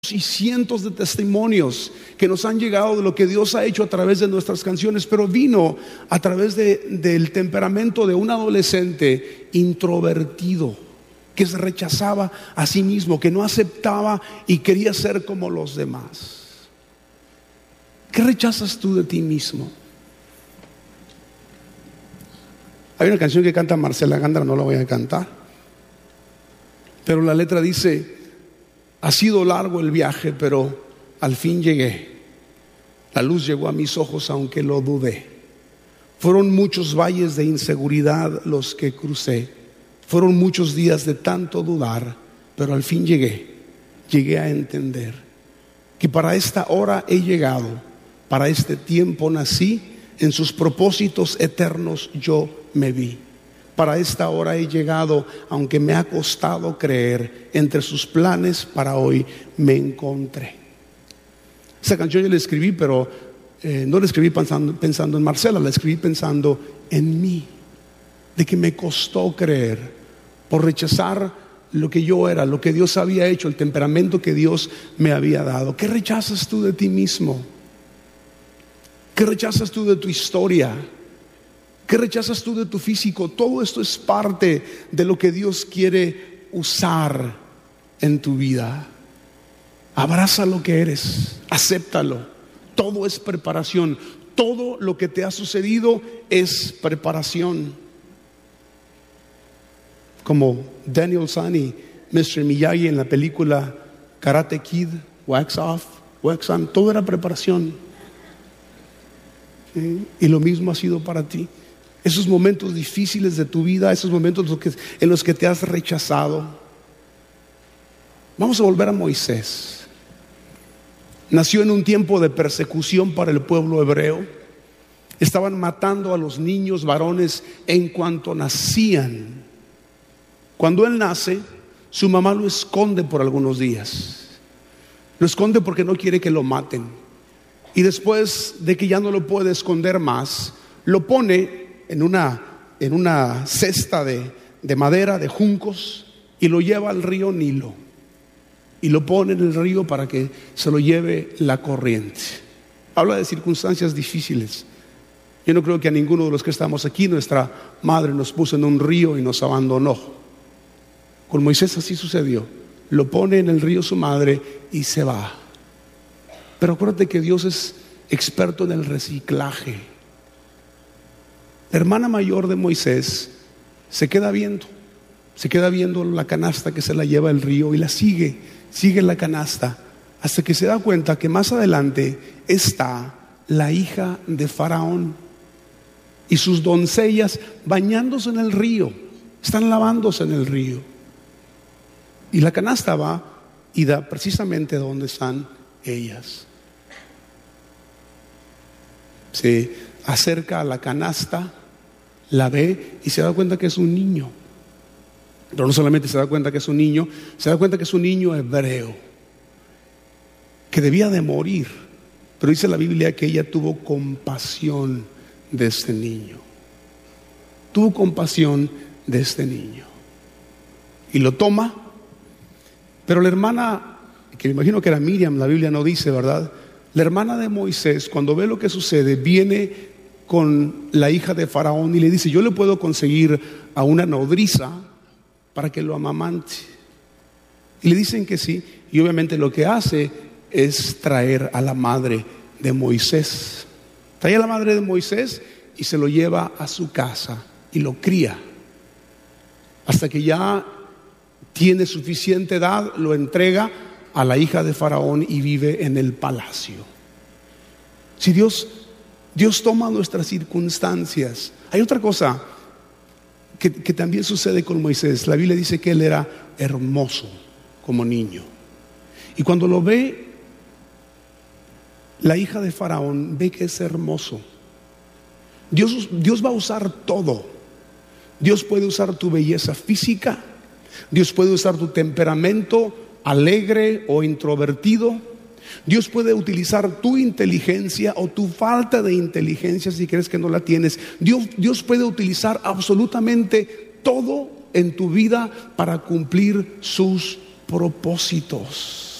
y cientos de testimonios que nos han llegado de lo que Dios ha hecho a través de nuestras canciones, pero vino a través del temperamento de un adolescente introvertido que se rechazaba a sí mismo, que no aceptaba y quería ser como los demás. ¿Qué rechazas tú de ti mismo? Hay una canción que canta Marcela Gándara, no la voy a cantar, pero la letra dice: ha sido largo el viaje, pero al fin llegué. La luz llegó a mis ojos, aunque lo dudé. Fueron muchos valles de inseguridad los que crucé. Fueron muchos días de tanto dudar, pero al fin llegué. Llegué a entender que para esta hora he llegado, para este tiempo nací, en sus propósitos eternos yo me vi. Para esta hora he llegado, aunque me ha costado creer, entre sus planes para hoy me encontré. Esa canción yo la escribí, pero no la escribí pensando en Marcela, la escribí pensando en mí, de que me costó creer, por rechazar lo que yo era, lo que Dios había hecho, el temperamento que Dios me había dado. ¿Qué rechazas tú de ti mismo? ¿Qué rechazas tú de tu historia? ¿Qué rechazas tú de tu físico? Todo esto es parte de lo que Dios quiere usar en tu vida. Abraza lo que eres, acéptalo. Todo es preparación. Todo lo que te ha sucedido es preparación. Como Daniel San y Mr. Miyagi en la película Karate Kid, Wax Off, Wax On, todo era preparación. ¿Sí? Y lo mismo ha sido para ti. Esos momentos difíciles de tu vida, esos momentos en los que te has rechazado. Vamos a volver a Moisés. Nació en un tiempo de persecución para el pueblo hebreo. Estaban matando a los niños varones en cuanto nacían. Cuando él nace, su mamá lo esconde por algunos días. Lo esconde porque no quiere que lo maten. Y después de que ya no lo puede esconder más, lo pone en una cesta de madera, de juncos, y lo lleva al río Nilo. Y lo pone en el río para que se lo lleve la corriente. Habla de circunstancias difíciles. Yo no creo que a ninguno de los que estamos aquí nuestra madre nos puso en un río y nos abandonó. Con Moisés así sucedió. Lo pone en el río su madre y se va. Pero acuérdate que Dios es experto en el reciclaje. La hermana mayor de Moisés se queda viendo la canasta que se la lleva el río y la sigue la canasta hasta que se da cuenta que más adelante está la hija de Faraón y sus doncellas bañándose en el río, están lavándose en el río. Y la canasta va y da precisamente donde están ellas. Se acerca a la canasta, la ve y se da cuenta que es un niño. Pero no solamente se da cuenta que es un niño, se da cuenta que es un niño hebreo que debía de morir. Pero dice la Biblia que ella tuvo compasión de este niño. Tuvo compasión de este niño y lo toma. Pero la hermana, que me imagino que era Miriam, la Biblia no dice, ¿verdad? La hermana de Moisés, cuando ve lo que sucede, viene con la hija de Faraón y le dice: yo le puedo conseguir a una nodriza para que lo amamante. Y le dicen que sí, y obviamente lo que hace es traer a la madre de Moisés. Trae a la madre de Moisés y se lo lleva a su casa y lo cría hasta que ya tiene suficiente edad, lo entrega a la hija de Faraón y vive en el palacio. Si Dios toma nuestras circunstancias. Hay otra cosa que también sucede con Moisés. La Biblia dice que él era hermoso como niño. Y cuando lo ve la hija de Faraón, ve que es hermoso. Dios va a usar todo. Dios puede usar tu belleza física. Dios puede usar tu temperamento alegre o introvertido. Dios puede utilizar tu inteligencia o tu falta de inteligencia si crees que no la tienes. Dios puede utilizar absolutamente todo en tu vida para cumplir sus propósitos.